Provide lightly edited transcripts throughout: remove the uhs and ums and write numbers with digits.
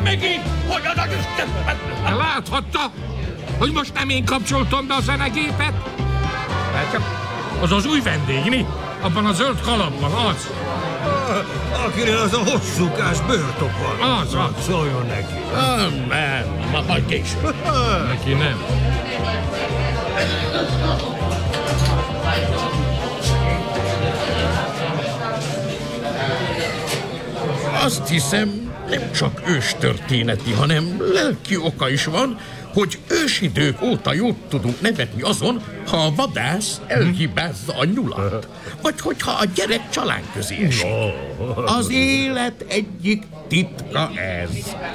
megint? Hogy az Isten? Láthatta, hogy most nem én kapcsoltam be a zenegépet? Az az új vendég, mi? Abban a zöld kalapban, az. Akinél az a hosszúkás bőrtok van. Az. Szóljon neki. Nem, majd később. Neki nem. Azt hiszem, nem csak őstörténeti, hanem lelki oka is van, hogy ősidők óta jót tudunk nevetni azon, ha a vadász elhibázza a nyulat, vagy hogyha a gyerek csalán közé esik. Az élet egyik titka ez.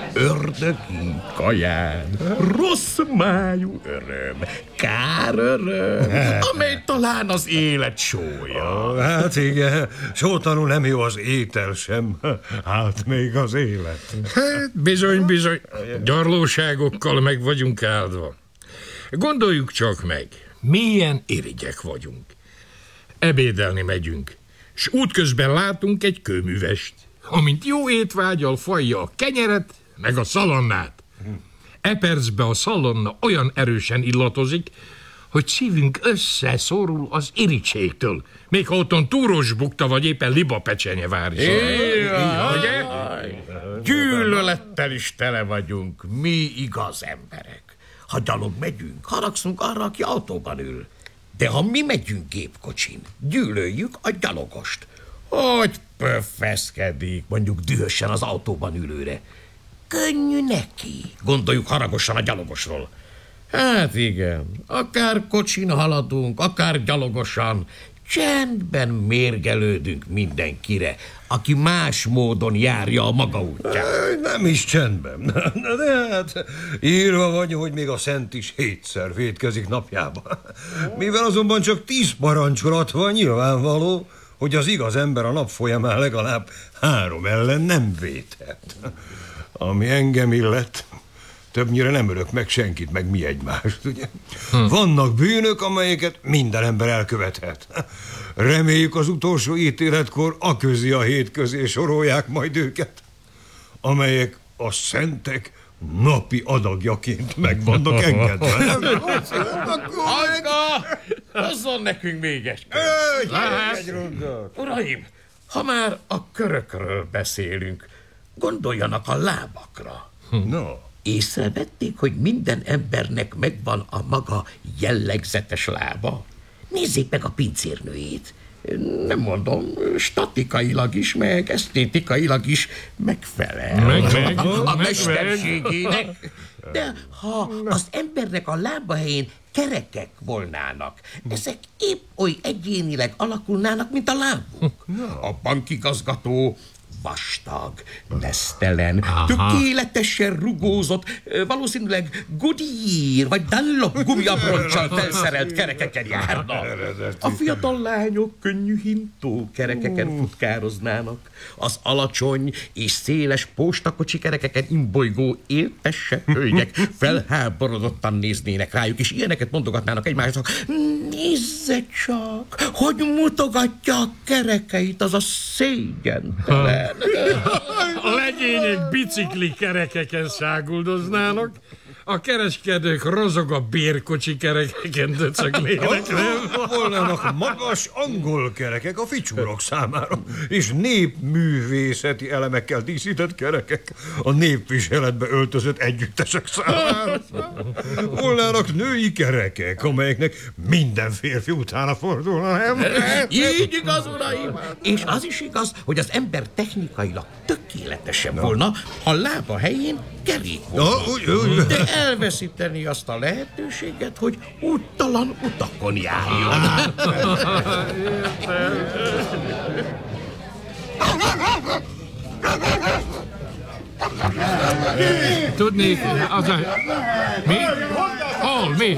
Ördögi kaján, rossz májú öröm, kár öröm, amely talán az élet sója. Hát igen, sótanul nem jó az étel sem, hát még az élet. Hát bizony, gyarlóságokkal meg vagyunk áldva. Gondoljuk csak meg, milyen irigyek vagyunk. Ebédelni megyünk, s útközben látunk egy kőművest, amint jó étvágyal fajja a kenyeret, meg a szalonnát. E percben a szalonna olyan erősen illatozik, hogy szívünk összeszorul az irítségtől, még ha otthon túros bukta, vagy éppen libapecsenye vár is. Ugye? Gyűlölettel is tele vagyunk, mi igaz emberek. Ha gyalog megyünk, haragszunk arra, aki autóban ül. De ha mi megyünk gépkocsin, gyűlöljük a gyalogost. Hogy pöffeszkedik, mondjuk dühösen az autóban ülőre. Könnyű neki, gondoljuk haragosan a gyalogosról. Hát igen, akár kocsin haladunk, akár gyalogosan, csendben mérgelődünk mindenkire, aki más módon járja a maga útját. Nem is csendben. De hát írva vagy, hogy még a szent is 7-szer vétkezik napjában. Mivel azonban csak 10 parancsolat van, nyilvánvaló, hogy az igaz ember a nap folyamán legalább 3 ellen nem véthet. Ami engem illet, többnyire nem ölök meg senkit, meg mi egymást, ugye? Vannak bűnök, amelyeket minden ember elkövethet. Reméljük az utolsó ítéletkor aközi a hét közé sorolják majd őket, amelyek a szentek napi adagjaként meg vannak engedve. Anka! Hozzon nekünk még egy Uraim, ha már a körökről beszélünk, gondoljanak a lábakra. No. Észrevették, hogy minden embernek megvan a maga jellegzetes lába? Nézzék meg a pincérnőjét. Nem mondom, statikailag is, meg esztétikailag is megfelel. A mesterségének. De ha az embernek a lába helyén kerekek volnának, ezek épp oly egyénileg alakulnának, mint a lábuk. A bankigazgató vastag, nesztelen, tökéletesen rugózott, valószínűleg Goodyear vagy Dunlop gumiabroncsal felszerelt kerekeken járna. A fiatal lányok könnyű hintó kerekeken futkároznának. Az alacsony és széles postakocsi kerekeken imbolygó éltesse hölgyek felháborodottan néznének rájuk, és ilyeneket mondogatnának egymásnak. Nézze csak, hogy mutogatja a kerekeit, az a szégyentelen. A legények bicikli kerekeken száguldoznának, a kereskedők rozog a bérkocsi kerekeken döcögnének, nem? Volnának magas angol kerekek a ficsúrok számára, és népművészeti elemekkel díszített kerekek a népviseletbe öltözött együttesek számára. Volnának női kerekek, amelyeknek minden férfi utána fordulna, nem? Így igaz, uraim! És az is igaz, hogy az ember technikailag tökéletesebb volna, ha lába helyén kerék volna. De elveszíteni azt a lehetőséget, hogy úttalan utakon járjon. Tudnék, az a... Mi? Hol? Mi?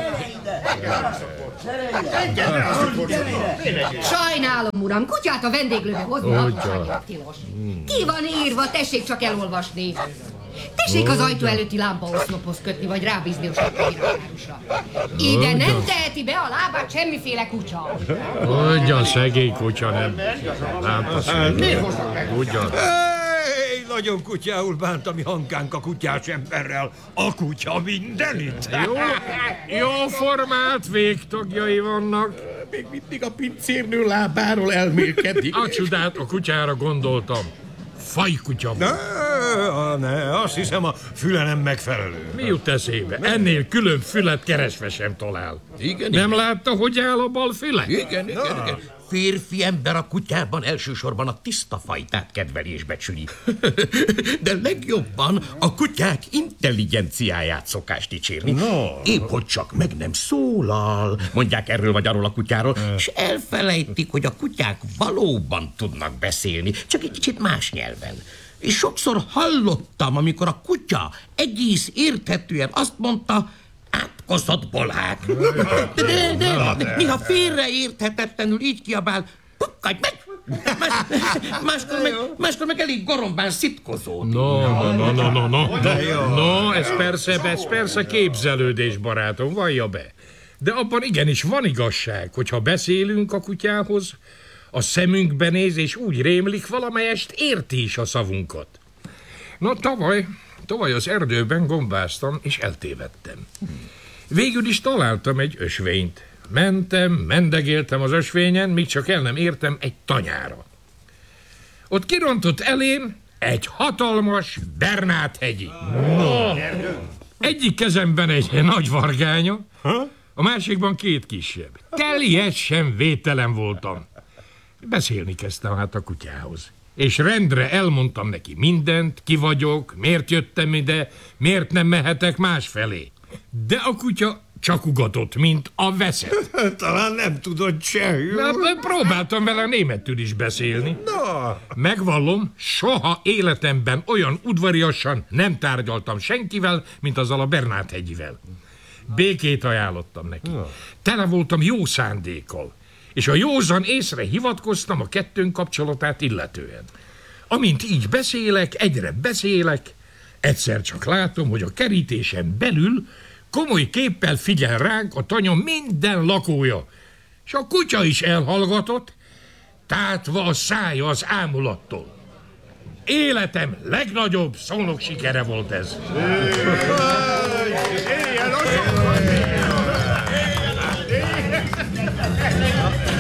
Sajnálom, uram, kutyát a vendéglőbe hozni apróságért tilos. Ki van írva, tessék csak elolvasni. Tessék az ajtó előtti lámpaoszlophoz kötni, vagy rábízni a sapkahírásra. Ide nem teheti be a lábát semmiféle kutya. Ugyan szegény kutya, nem. Lámpaszegény. Ugyan. Nagyon kutyául bánt a mi Hankánk a kutyás emberrel. A kutya mindenit. Jó formált végtagjai vannak. Még mindig a pincérnő lábáról elmélkedik. A csodát, a kutyára gondoltam. Fajkutya volt. Ne, azt hiszem a füle nem megfelelő. Mi jut eszébe? Ennél külön fület keresve sem talál. Igen, Nem igen. látta, hogy áll a bal füle? Igen. Férfi ember a kutyában elsősorban a tiszta fajtát kedveli és becsüli. De legjobban a kutyák intelligenciáját szokás dicsérni. No. Épp hogy csak meg nem szólal, mondják erről vagy arról a kutyáról, és elfelejtik, hogy a kutyák valóban tudnak beszélni, csak egy kicsit más nyelven. És sokszor hallottam, amikor a kutya egész érthetően azt mondta, átkozott bolhák. De néha félreérthetetlenül így kiabál, pukkadj meg! Máskor meg elég gorombán szitkozódik. No, ez persze képzelődés, barátom, vallja be. De abban igenis van igazság, hogyha beszélünk a kutyához, a szemünkbe néz, és úgy rémlik, valamelyest érti is a szavunkat. No, tavaly az erdőben gombáztam, és eltévedtem. Végül is találtam egy ösvényt. Mendegéltem az ösvényen, míg csak el nem értem egy tanyára. Ott kirontott elém egy hatalmas Bernát-hegyi. Egyik kezemben egy nagy vargánya, a másikban 2 kisebb. Teljesen vételen voltam. Beszélni kezdtem hát a kutyához. És rendre elmondtam neki mindent, ki vagyok, miért jöttem ide, miért nem mehetek másfelé. De a kutya csak ugatott, mint a veszett. Talán nem tudod csehül. Próbáltam vele németül is beszélni. Na. Megvallom, soha életemben olyan udvariasan nem tárgyaltam senkivel, mint azzal a Bernát-hegyivel. Békét ajánlottam neki. Tele voltam jó szándékkal, és a józan észre hivatkoztam a kettőnk kapcsolatát illetően. Amint így egyre beszélek, egyszer csak látom, hogy a kerítésen belül komoly képpel figyel ránk a tanya minden lakója, és a kutya is elhallgatott, tátva a szája az ámulattól. Életem legnagyobb szolnok sikere volt ez. Éjjel,